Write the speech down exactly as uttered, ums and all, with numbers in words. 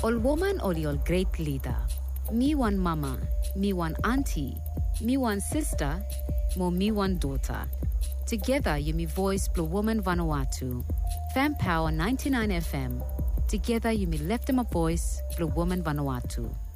Ol woman oli ol great leader. Me one mama, me one auntie, me one sister, mo me one daughter. Together you me voice Blue Woman Vanuatu. Fam Power ninety-nine F M. Together you me left them a voice Blue Woman Vanuatu.